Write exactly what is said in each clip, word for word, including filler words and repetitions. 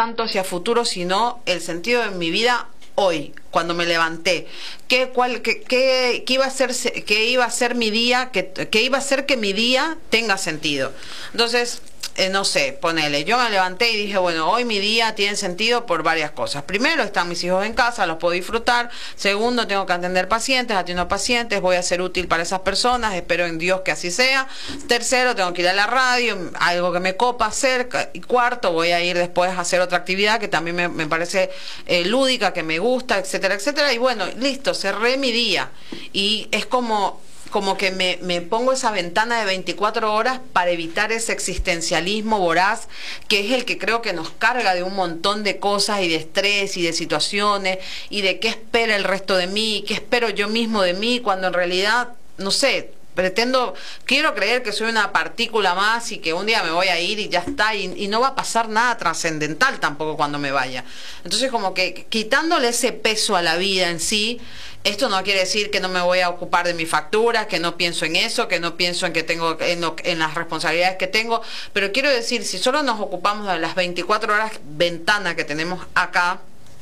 tanto hacia futuro, sino el sentido de mi vida hoy, cuando me levanté, qué, cuál, qué, qué, qué iba a ser, qué iba a ser mi día, qué, qué iba a hacer que mi día tenga sentido. Entonces, Eh, no sé, ponele, yo me levanté y dije, bueno, hoy mi día tiene sentido por varias cosas. Primero, están mis hijos en casa, los puedo disfrutar. Segundo, tengo que atender pacientes, atiendo pacientes, voy a ser útil para esas personas, espero en Dios que así sea. Tercero, tengo que ir a la radio, algo que me copa hacer. Y cuarto, voy a ir después a hacer otra actividad que también me, me parece eh, lúdica, que me gusta, etcétera, etcétera. Y bueno, listo, cerré mi día. Y es como... como que me, me pongo esa ventana de veinticuatro horas para evitar ese existencialismo voraz, que es el que creo que nos carga de un montón de cosas y de estrés y de situaciones y de qué espera el resto de mí, qué espero yo mismo de mí, cuando en realidad, no sé, pretendo, quiero creer que soy una partícula más y que un día me voy a ir y ya está, y, y no va a pasar nada trascendental tampoco cuando me vaya. Entonces, como que quitándole ese peso a la vida en sí. Esto no quiere decir que no me voy a ocupar de mis facturas, que no pienso en eso, que no pienso en que tengo en, lo, en las responsabilidades que tengo, pero quiero decir, si solo nos ocupamos de las veinticuatro horas ventana que tenemos acá,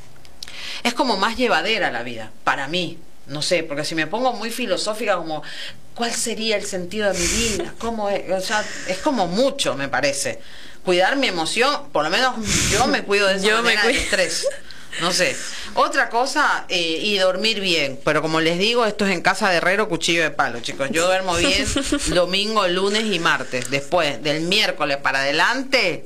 es como más llevadera la vida, para mí. No sé, porque si me pongo muy filosófica, como ¿cuál sería el sentido de mi vida? ¿Cómo es? O sea, es como mucho, me parece. Cuidar mi emoción, por lo menos yo me cuido de esa yo manera me del estrés. No sé. Otra cosa, eh, y dormir bien. Pero como les digo, esto es en casa de herrero, cuchillo de palo, chicos. Yo duermo bien domingo, lunes y martes. Después, del miércoles para adelante,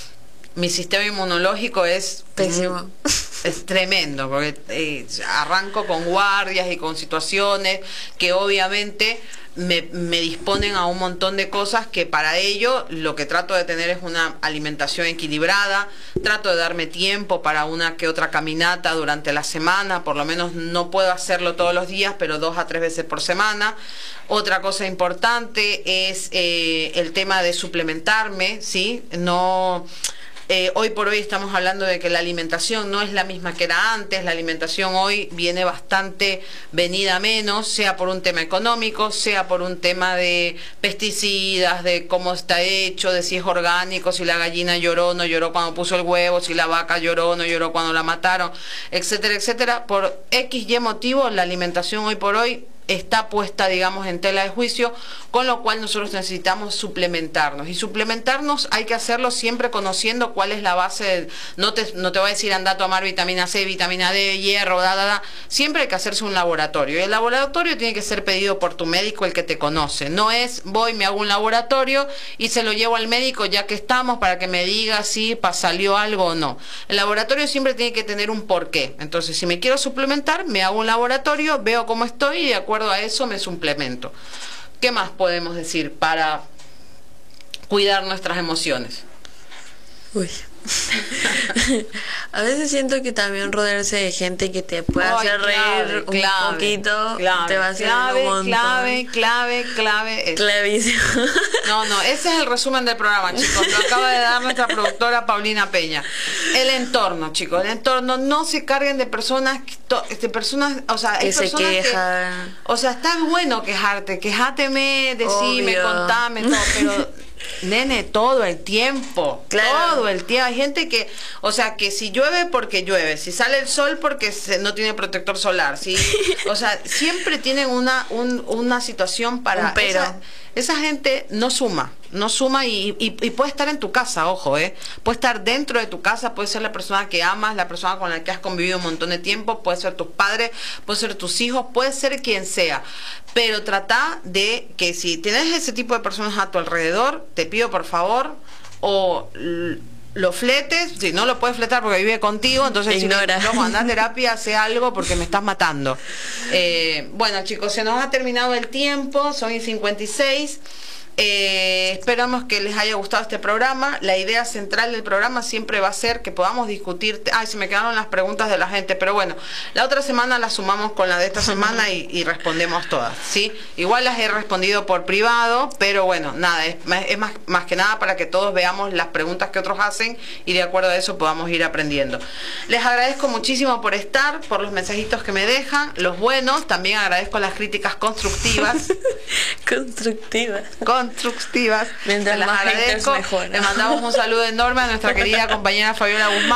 mi sistema inmunológico es... Pésimo. Es tremendo, porque eh, arranco con guardias y con situaciones que obviamente... Me, me disponen a un montón de cosas que para ello lo que trato de tener es una alimentación equilibrada, trato de darme tiempo para una que otra caminata durante la semana, por lo menos no puedo hacerlo todos los días, pero dos a tres veces por semana. Otra cosa importante es eh, el tema de suplementarme, ¿sí? No... Eh, hoy por hoy estamos hablando de que la alimentación no es la misma que era antes, la alimentación hoy viene bastante venida a menos, sea por un tema económico, sea por un tema de pesticidas, de cómo está hecho, de si es orgánico, si la gallina lloró o no lloró cuando puso el huevo, si la vaca lloró o no lloró cuando la mataron, etcétera, etcétera. Por X y motivo, la alimentación hoy por hoy está puesta, digamos, en tela de juicio, con lo cual nosotros necesitamos suplementarnos. Y suplementarnos hay que hacerlo siempre conociendo cuál es la base. De, no, te, no te voy a decir anda a tomar vitamina C, vitamina D, hierro, da, da, da. Siempre hay que hacerse un laboratorio. Y el laboratorio tiene que ser pedido por tu médico, el que te conoce. No es voy, me hago un laboratorio y se lo llevo al médico ya que estamos para que me diga si salió algo o no. El laboratorio siempre tiene que tener un porqué. Entonces, si me quiero suplementar, me hago un laboratorio, veo cómo estoy y de acuerdo a eso me suplemento. ¿Qué más podemos decir para cuidar nuestras emociones? Uy. A veces siento que también rodearse de gente que te pueda Ay, hacer clave, reír un clave, poquito clave, te va a hacer clave, un montón. clave, clave, clave. Clavísimo. No, no, ese es el resumen del programa, chicos. Lo acaba de dar nuestra productora Paulina Peña. El entorno, chicos, el entorno. No se carguen de personas, de personas, o sea, hay que se personas quejan. Que, o sea, está bueno quejarte, quejáteme, decime, Obvio. contame, todo, pero nene, todo el tiempo, Claro. todo el tiempo. Hay gente que, o sea, que si llueve porque llueve, si sale el sol porque se, no tiene protector solar, si, o sea, siempre tienen una un, una situación para... Un pero. Esa, esa gente no suma, no suma y, y, y puede estar en tu casa, ojo, eh, puede estar dentro de tu casa, puede ser la persona que amas, la persona con la que has convivido un montón de tiempo, puede ser tus padres, puede ser tus hijos, puede ser quien sea, pero trata de que si tienes ese tipo de personas a tu alrededor, te pido por favor, o lo fletes, si no lo puedes fletar porque vive contigo, entonces ignora. Si no, anda a terapia, hace algo porque me estás matando. Eh, bueno, chicos, se nos ha terminado el tiempo, son y cincuenta y seis. Eh, esperamos que les haya gustado este programa. La idea central del programa siempre va a ser que podamos discutir. Ay, se me quedaron las preguntas de la gente, pero bueno, la otra semana las sumamos con la de esta semana y, y respondemos todas, ¿sí? Igual las he respondido por privado, pero bueno, nada, es, es más, más que nada para que todos veamos las preguntas que otros hacen y de acuerdo a eso podamos ir aprendiendo. Les agradezco muchísimo por estar, por los mensajitos que me dejan, los buenos, también agradezco las críticas constructivas. Constructivas. constructivas. Mientras Se las más haters, agradezco. mejor. Le mandamos un saludo enorme a nuestra querida compañera Fabiola Guzmán.